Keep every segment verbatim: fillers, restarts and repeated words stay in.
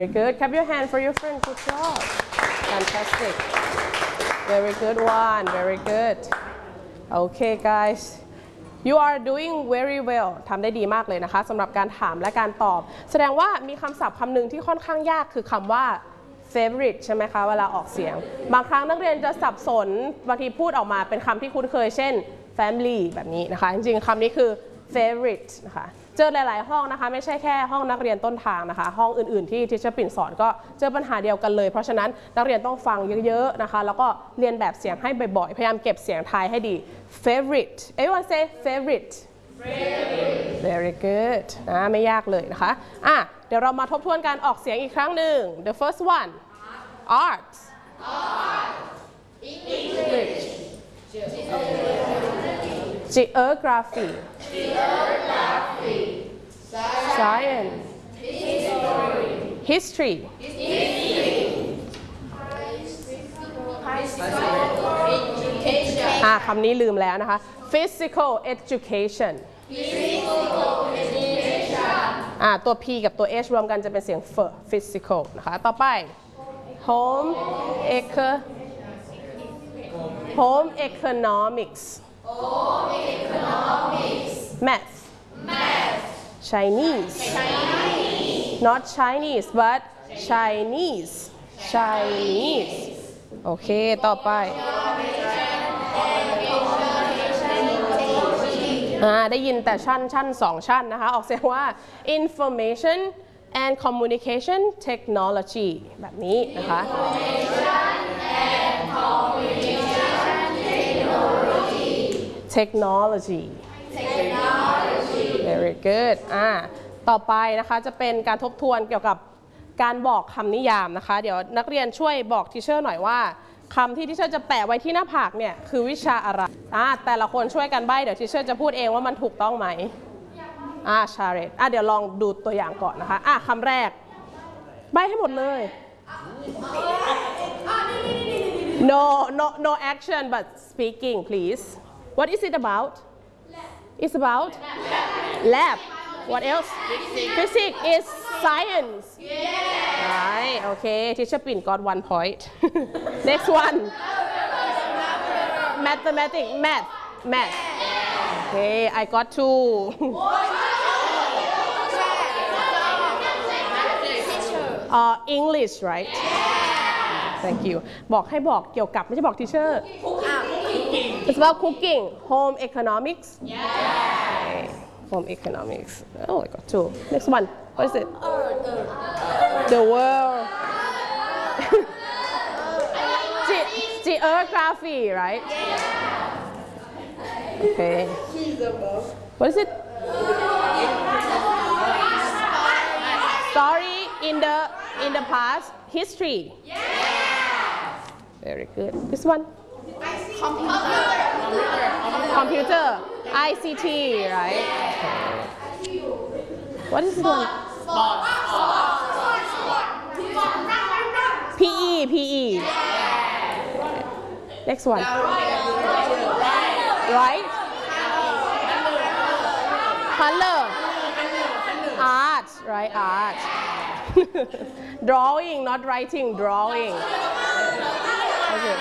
Very good. Clap your hand for your friend. Good job. Fantastic. Very good one. Very good. Okay, guys. You are doing very well ทำได้ดีมากเลยนะคะสำหรับการถามและการตอบแสดงว่ามีคำศัพท์คำหนึ่งที่ค่อนข้างยากคือคำว่า favorite ใช่ไหมคะเวลาออกเสียงบางครั้งนักเรียนจะสับสนบางทีพูดออกมาเป็นคำที่คุ้นเคยเช่น family แบบนี้นะคะจริงๆคำนี้คือ favorite นะคะเจอหลายๆห้องนะคะไม่ใช่แค่ห้องนักเรียนต้นทางนะคะห้องอื่นๆที่ทิชเชอร์ปิ่นสอนก็เจอปัญหาเดียวกันเลยเพราะฉะนั้นนักเรียนต้องฟังเยอะๆนะคะแล้วก็เรียนแบบเสียงให้บ่อยๆพยายามเก็บเสียงไทยให้ดี favorite everyone say favorite very good นะไม่ยากเลยนะคะอ่ะเดี๋ยวเรามาทบทวนการออกเสียงอีกครั้งหนึ่ง the first one art English geography science historyอ่ะคำนี้ลืมแล้วนะคะ physical education อ่ะตัว P กับตัว H รวมกันจะเป็นเสียง F physical นะคะต่อไป home eco home economics math Chinese not Chinese but Chinese Chinese โอเคต่อไปได้ยินแต่ชั้นชั้นสองชั้นนะคะออกเสียงว่า information and communication technology แบบนี้นะคะ technology very good อ่าต่อไปนะคะจะเป็นการทบทวนเกี่ยวกับการบอกคำนิยามนะคะเดี๋ยวนักเรียนช่วยบอกทีเชอร์หน่อยว่าคำที่ทีเชอร์จะแปะไว้ที่หน้าผากเนี่ยคือวิชาอะไรอ่าแต่ละคนช่วยกันใบ้เดี๋ยวทีเชอร์จะพูดเองว่ามันถูกต้องไหมอ่าชาเรตอ่าเดี๋ยวลองดูตัวอย่างก่อนนะคะอ่าคำแรกใบ้ให้หมดเลย no no no action but speaking please what is it about it's about lab what else physics is science right okay teacher Pin got one point next one mathematics math math okay I got two uh, English right thank you บอกให้บอกเกี่ยวกับไม่ใช่บอก teacher it's about cooking home economics okay. home economics oh I got two next one what is it the world Ge geography right okay what is it story in the in the past history very good this one computer I C T right what is this one P E P E next one right color art right art drawing not writing drawing okay.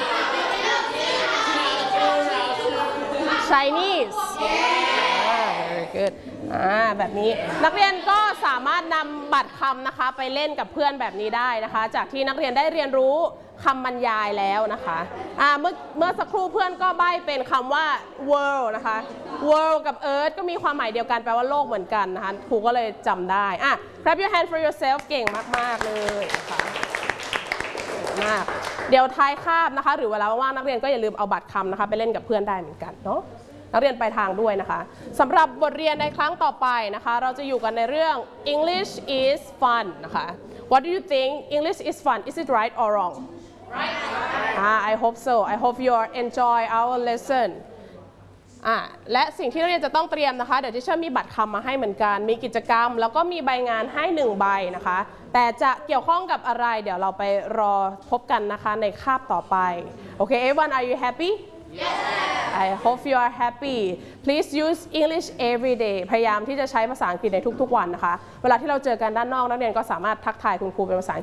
Chinese ah, very good อ่าแบบนี้นักเรียนก็สามารถนำบัตรคำนะคะไปเล่นกับเพื่อนแบบนี้ได้นะคะจากที่นักเรียนได้เรียนรู้คำบรรยายแล้วนะคะอ่าเมื่อเมื่อสักครู่เพื่อนก็ใบ้เป็นคำว่า world นะคะ world กับ earth ก็มีความหมายเดียวกันแปลว่าโลกเหมือนกันนะคะครูก็เลยจำได้อ่ะ clap your hand for yourself เก่งมากๆเลยนะคะมากเดี๋ยวท้ายคาบนะคะหรือเวลาว่างนักเรียนก็อย่าลืมเอาบัตรคำนะคะไปเล่นกับเพื่อนได้เหมือนกันเนาะนักเรียนไปทางด้วยนะคะสำหรับบทเรียนในครั้งต่อไปนะคะเราจะอยู่กันในเรื่อง English is fun นะคะ What do you think English is fun Is it right or wrong Right ah, I hope so I hope you enjoy our lesson อ่ะและสิ่งที่นักเรียนจะต้องเตรียมนะคะเดี๋ยวทิเชอร์มีบัตรคำมาให้เหมือนกันมีกิจกรรมแล้วก็มีใบงานให้หนึ่งใบนะคะแต่จะเกี่ยวข้องกับอะไรเดี๋ยวเราไปรอพบกันนะคะในคาบต่อไปโอเค everyone are you happy Yes I hope you are happy please use English every day พยายามที่จะใช้ภาษาอังกฤษในทุกๆวันนะคะเวลาที่เราเจอกันด้านนอกนักเรียนก็สามารถทักทายคุณครูเป็นภาษา